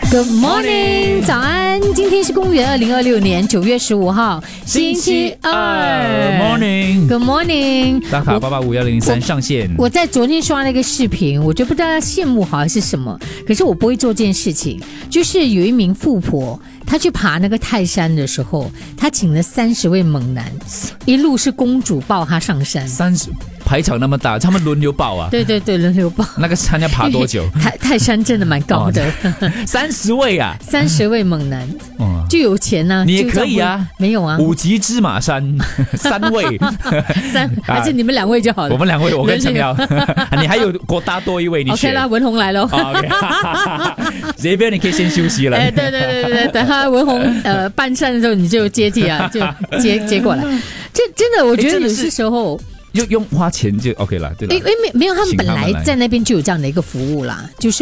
Good morning， 早安！今天是公元2026年9月15号，星期二。 Morning， Good morning， 打卡885103上线。 我在昨天刷了一个视频，我就不知道要羡慕好还是什么，可是我不会做这件事情。就是有一名富婆，她去爬那个泰山的时候，她请了30位猛男，一路是公主抱她上山。 30排场那么大，他们轮流抱啊。 对对对，轮流抱。 那个山要爬多久？ 泰山真的蛮高的。 30位啊 ，30位猛男，就有钱呢、 你也可以啊。 没有啊， 5级芝麻山3位还是你们2位就好了。 我们2位，我跟陈瑶。你还有大多一位，你选 OK 啦，文宏来咯。 这边你可以先休息了。 对，等他文宏办善的时候，你就接替啊，就接过来。这真的，我觉得有些时候。 用花钱就 OK 了，对了。 因为没有，他们本来在那边就有这样的一个服务啦，就是